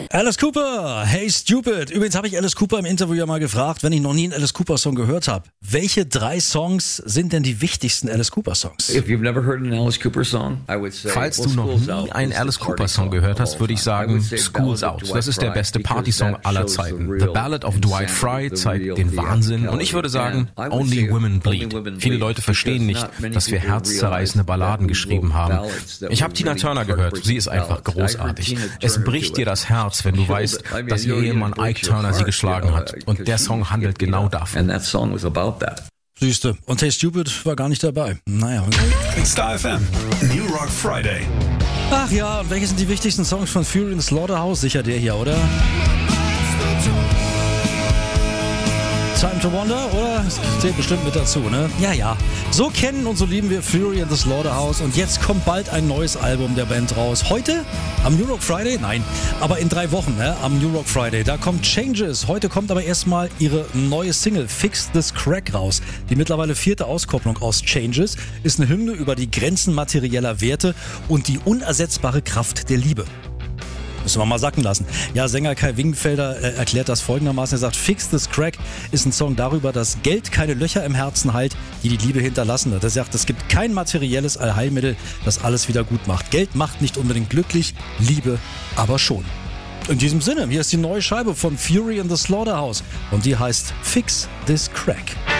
Alice Cooper, Hey Stupid. Übrigens habe ich Alice Cooper im Interview ja mal gefragt, wenn ich noch nie einen Alice Cooper Song gehört habe. Welche 3 Songs sind denn die wichtigsten Alice Cooper Songs? Falls du noch nie einen Alice Cooper Song gehört hast, würde ich sagen School's Out. Das ist der beste Partysong aller Zeiten. The Ballad of Dwight Frye zeigt den Wahnsinn. Und ich würde sagen Only Women Bleed. Viele Leute verstehen nicht, dass wir herzzerreißende Balladen geschrieben haben. Ich habe Tina Turner gehört. Sie ist einfach großartig. Es bricht dir das Herz, wenn du weißt, dass ihr Ehemann Ike Turner sie geschlagen hat. Und der Song handelt genau davon. Siehste, und Hey Stupid war gar nicht dabei. Naja. Star FM, New Rock Friday. Ach ja, und welche sind die wichtigsten Songs von Fury in the Slaughterhouse? Sicher der hier, oder? Time to Wonder, oder? Das zählt bestimmt mit dazu, ne? Ja. So kennen und so lieben wir Fury in the Slaughterhouse und jetzt kommt bald ein neues Album der Band raus. Heute? Am New Rock Friday? Nein, aber in 3 Wochen, ne? Am New Rock Friday. Da kommt Changes. Heute kommt aber erstmal ihre neue Single Fix This Crack raus. Die mittlerweile 4. Auskopplung aus Changes ist eine Hymne über die Grenzen materieller Werte und die unersetzbare Kraft der Liebe. Müssen wir mal sacken lassen. Ja, Sänger Kai Wingenfelder erklärt das folgendermaßen. Er sagt, Fix This Crack ist ein Song darüber, dass Geld keine Löcher im Herzen heilt, die die Liebe hinterlassen hat. Er sagt, es gibt kein materielles Allheilmittel, das alles wieder gut macht. Geld macht nicht unbedingt glücklich, Liebe aber schon. In diesem Sinne, hier ist die neue Scheibe von Fury in the Slaughterhouse und die heißt Fix This Crack.